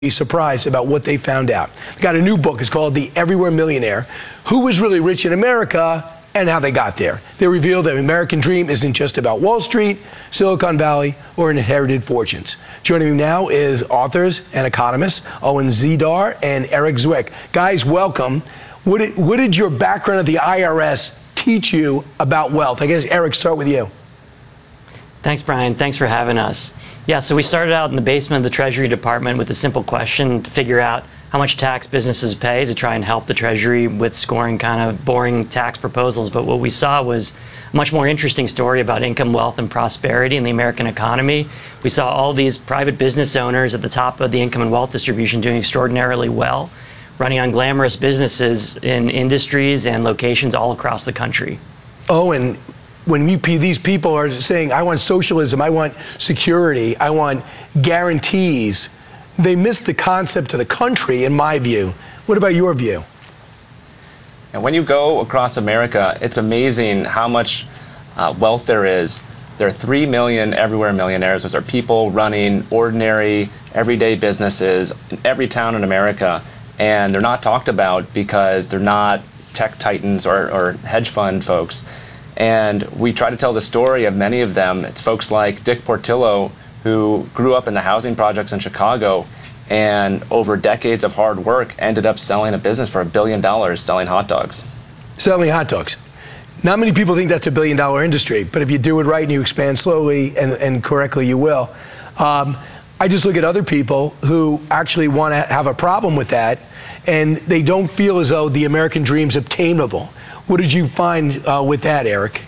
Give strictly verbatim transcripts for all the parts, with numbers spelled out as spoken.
be surprised about what they found out. They got a new book. It's called The Everywhere Millionaire: Who Was Really Rich in America and How They Got There. They reveal that the American dream isn't just about Wall Street, Silicon Valley, or inherited fortunes. Joining me now is authors and economists Owen Zidar and Eric Zwick. Guys, welcome. What did, what did your background at the I R S teach you about wealth? I guess, Eric, start with you. Thanks, Brian. Thanks for having us. Yeah, so we started out in the basement of the Treasury Department with a simple question to figure out how much tax businesses pay to try and help the Treasury with scoring kind of boring tax proposals. But what we saw was a much more interesting story about income, wealth, and prosperity in the American economy. We saw all these private business owners at the top of the income and wealth distribution doing extraordinarily well, running on glamorous businesses in industries and locations all across the country. Oh, and when you, these people are saying, I want socialism, I want security, I want guarantees, they miss the concept of the country, in my view. What about your view? And when you go across America, it's amazing how much uh, wealth there is. There are three million everywhere millionaires. Those are people running ordinary, everyday businesses in every town in America. And they're not talked about because they're not tech titans or, or hedge fund folks. And we try to tell the story of many of them. It's folks like Dick Portillo, who grew up in the housing projects in Chicago and over decades of hard work ended up selling a business for a billion dollars selling hot dogs. Selling hot dogs. Not many people think that's a billion dollar industry, but if you do it right and you expand slowly and, and correctly, you will. Um, I just look at other people who actually want to have a problem with that, and they don't feel as though the American dream's obtainable. What did you find uh, with that, Eric?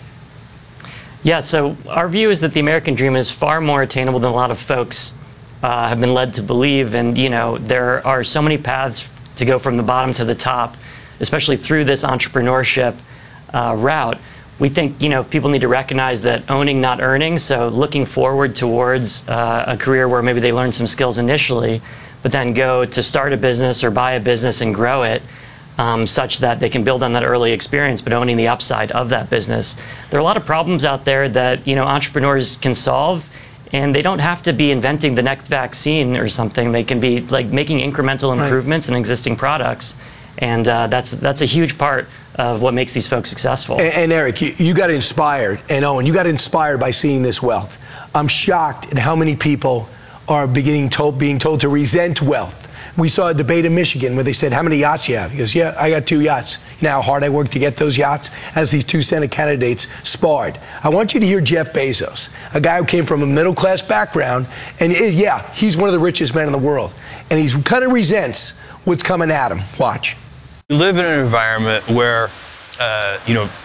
Yeah, so our view is that the American dream is far more attainable than a lot of folks uh, have been led to believe. And, you know, there are so many paths to go from the bottom to the top, especially through this entrepreneurship uh, route. We think, you know, people need to recognize that owning, not earning, so looking forward towards uh, a career where maybe they learn some skills initially, but then go to start a business or buy a business and grow it. Um, such that they can build on that early experience, but owning the upside of that business. There are a lot of problems out there that, you know, entrepreneurs can solve, and they don't have to be inventing the next vaccine or something. They can be like making incremental improvements right. in existing products, and uh, that's that's a huge part of what makes these folks successful. And, and Eric, you, you got inspired, and Owen, you got inspired by seeing this wealth. I'm shocked at how many people are beginning told, being told to resent wealth. We saw a debate in Michigan where they said, how many yachts you have? He goes, yeah, I got two yachts. You know how hard I worked to get those yachts? As these two Senate candidates sparred. I want you to hear Jeff Bezos, a guy who came from a middle-class background, and yeah, he's one of the richest men in the world. And he kind of resents what's coming at him. Watch. We live in an environment where, uh, you know,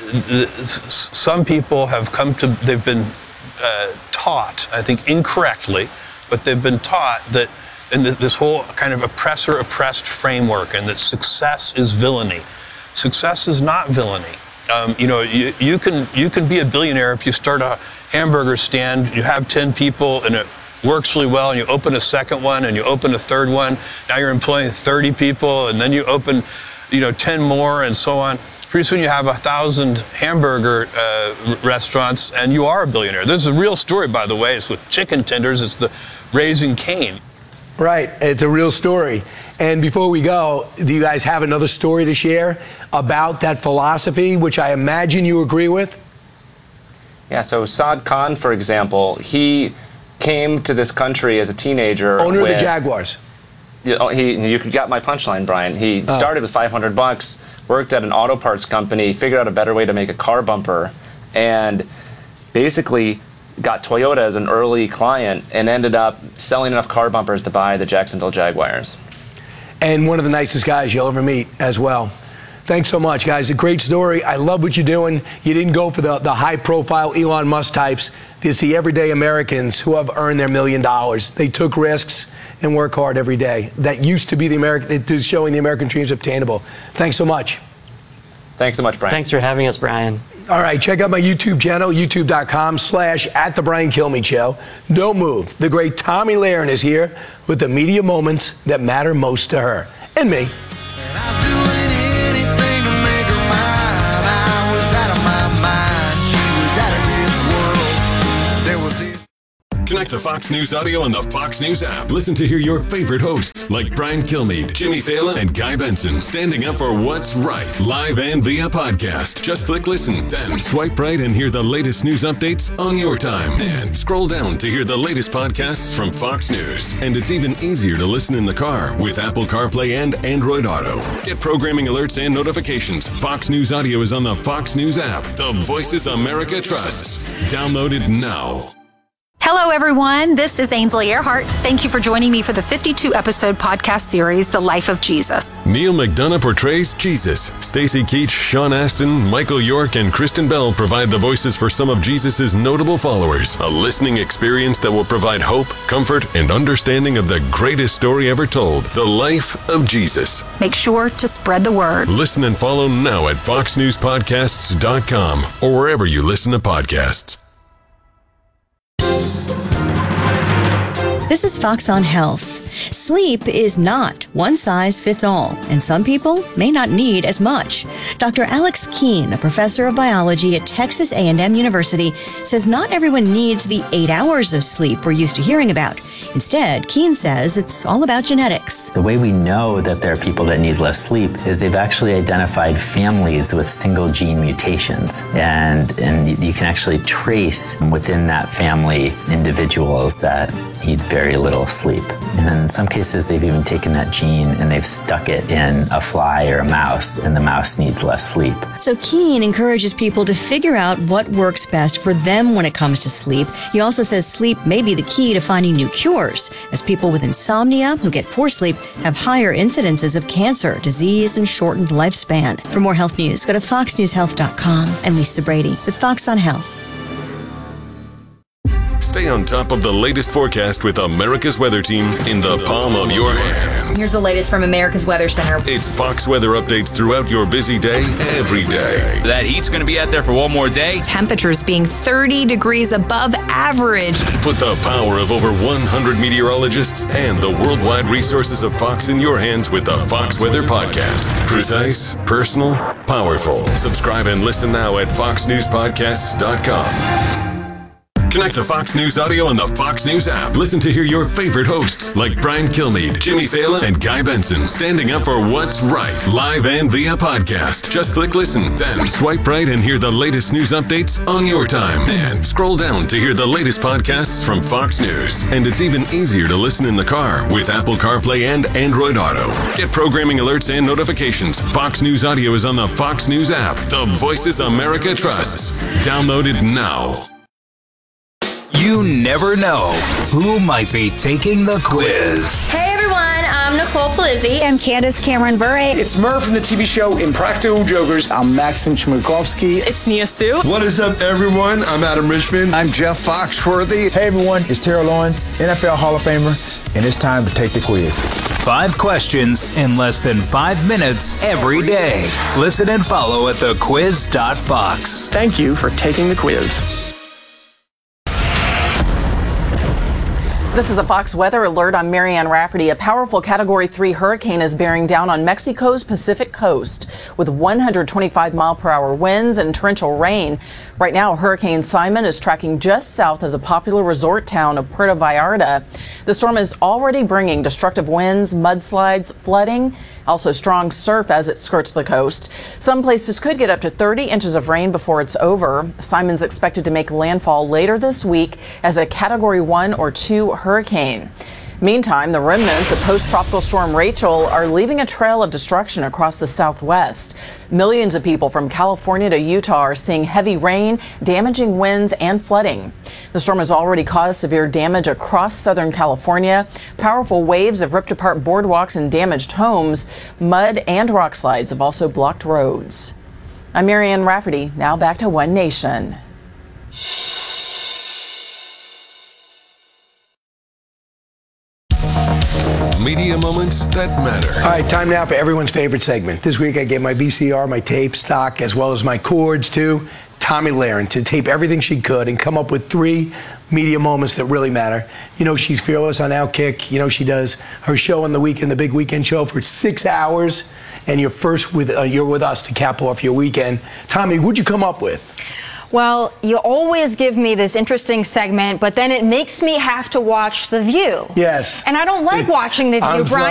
some people have come to, they've been uh, taught, I think incorrectly, but they've been taught that and this whole kind of oppressor-oppressed framework, and that success is villainy. Success is not villainy. Um, you know, you, you can you can be a billionaire if you start a hamburger stand, you have ten people, and it works really well, and you open a second one, and you open a third one. Now you're employing thirty people, and then you open, you know, ten more, and so on. Pretty soon you have a thousand hamburger uh, restaurants, and you are a billionaire. There's a real story, by the way. It's with chicken tenders. It's the Raising Cain. Right, it's a real story. And before we go, do you guys have another story to share about that philosophy, which I imagine you agree with? Yeah, so Saad Khan, for example, he came to this country as a teenager. Owner with, of the Jaguars. You know, he, you got my punchline, Brian. He oh. started with five hundred bucks, worked at an auto parts company, figured out a better way to make a car bumper, and basically got Toyota as an early client and ended up selling enough car bumpers to buy the Jacksonville Jaguars. And one of the nicest guys you'll ever meet as well. Thanks so much, guys. A great story. I love what you're doing. You didn't go for the, the high-profile Elon Musk types. It's the everyday Americans who have earned their million dollars. They took risks and work hard every day. That used to be the American, showing the American dreams obtainable. Thanks so much. Thanks so much, Brian. Thanks for having us, Brian. All right, check out my YouTube channel, youtube.com slash at the Brian Kilmeade Show. Don't move. The great Tomi Lahren is here with the media moments that matter most to her and me. Connect to Fox News Audio on the Fox News app. Listen to hear your favorite hosts like Brian Kilmeade, Jimmy Fallon, and Guy Benson standing up for what's right, live and via podcast. Just click listen, then swipe right and hear the latest news updates on your time. And scroll down to hear the latest podcasts from Fox News. And it's even easier to listen in the car with Apple CarPlay and Android Auto. Get programming alerts and notifications. Fox News Audio is on the Fox News app. The voices America trusts. Download it now. Hello, everyone. This is Ainsley Earhart. Thank you for joining me for the fifty-two episode podcast series, The Life of Jesus. Neil McDonough portrays Jesus. Stacy Keach, Sean Astin, Michael York, and Kristen Bell provide the voices for some of Jesus' notable followers. A listening experience that will provide hope, comfort, and understanding of the greatest story ever told, The Life of Jesus. Make sure to spread the word. Listen and follow now at fox news podcasts dot com or wherever you listen to podcasts. This is Fox on Health. Sleep is not one size fits all, and some people may not need as much. Doctor Alex Keene, a professor of biology at Texas A and M University, says not everyone needs the eight hours of sleep we're used to hearing about. Instead, Keene says it's all about genetics. The way we know that there are people that need less sleep is they've actually identified families with single gene mutations. And, and you can actually trace within that family individuals that need very little sleep. And then in some cases, they've even taken that gene and they've stuck it in a fly or a mouse, and the mouse needs less sleep. So Keene encourages people to figure out what works best for them when it comes to sleep. He also says sleep may be the key to finding new cures, as people with insomnia who get poor sleep have higher incidences of cancer, disease, and shortened lifespan. For more health news, go to fox news health dot com. I'm Lisa Brady with Fox on Health. Stay on top of the latest forecast with America's Weather Team in the palm of your hands. Here's the latest from America's Weather Center. It's Fox weather updates throughout your busy day, every day. That heat's going to be out there for one more day. Temperatures being thirty degrees above average. Put the power of over one hundred meteorologists and the worldwide resources of Fox in your hands with the Fox Weather Podcast. Precise, personal, powerful. Subscribe and listen now at fox news podcasts dot com. Connect to Fox News Audio on the Fox News app. Listen to hear your favorite hosts like Brian Kilmeade, Jimmy Fallon, and Guy Benson standing up for what's right, live and via podcast. Just click listen, then swipe right and hear the latest news updates on your time. And scroll down to hear the latest podcasts from Fox News. And it's even easier to listen in the car with Apple CarPlay and Android Auto. Get programming alerts and notifications. Fox News Audio is on the Fox News app. The voices America trusts. Download it now. You never know who might be taking the quiz. Hey everyone, I'm Nicole Plizzi. I'm Candace Cameron Bure. It's Murph from the T V show Impractical Jokers. I'm Maxim Chmerkovskiy. It's Nia Sue. What is up, everyone? I'm Adam Richmond. I'm Jeff Foxworthy. Hey everyone, it's Terrell Owens, N F L Hall of Famer, and it's time to take the quiz. Five questions in less than five minutes every day. Listen and follow at the quiz dot fox. Thank you for taking the quiz. This is a Fox Weather Alert. I'm Marianne Rafferty. A powerful Category three hurricane is bearing down on Mexico's Pacific coast with one hundred twenty-five mile per hour winds and torrential rain. Right now, Hurricane Simon is tracking just south of the popular resort town of Puerto Vallarta. The storm is already bringing destructive winds, mudslides, flooding, also strong surf as it skirts the coast. Some places could get up to thirty inches of rain before it's over. Simon's expected to make landfall later this week as a Category one or two hurricane. Meantime, the remnants of post-tropical storm Rachel are leaving a trail of destruction across the southwest. Millions of people from California to Utah are seeing heavy rain, damaging winds, and flooding. The storm has already caused severe damage across Southern California. Powerful waves have ripped apart boardwalks and damaged homes. Mud and rock slides have also blocked roads. I'm Marianne Rafferty. Now back to One Nation. Media moments that matter. All right, time now for everyone's favorite segment. This week I gave my V C R, my tape stock, as well as my cords to Tomi Lahren to tape everything she could and come up with three media moments that really matter. You know, she's fearless on Outkick. You know, she does her show on the weekend, the big weekend show, for six hours. And you're first with uh, you're with us to cap off your weekend. Tomi, what'd you come up with? Well, you always give me this interesting segment, but then it makes me have to watch The View. Yes. And I don't like watching The View, I'm Brian.